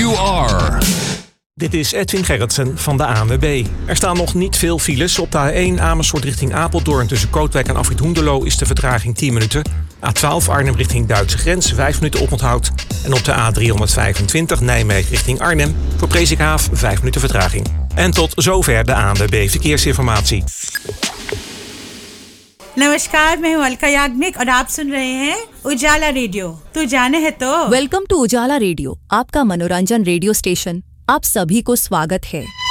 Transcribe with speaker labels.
Speaker 1: you are.
Speaker 2: Dit is Edwin Gerritsen van de ANWB. Er staan nog niet veel files. Op de A1 Amersfoort richting Apeldoorn tussen Kootwijk en Afrit Hoenderloo is de vertraging 10 minuten. A12 Arnhem richting Duitse grens, 5 minuten oponthoud. En op de A325 Nijmegen richting Arnhem voor Presikhaaf 5 minuten vertraging. En tot zover de ANWB Verkeersinformatie.
Speaker 3: नमस्कार, मैं हूँ अलका याग्निक और आप सुन रहे हैं उजाला रेडियो। तू जाने है तो।
Speaker 4: वेलकम टू उजाला रेडियो, आपका मनोरंजन रेडियो स्टेशन। आप सभी को स्वागत है।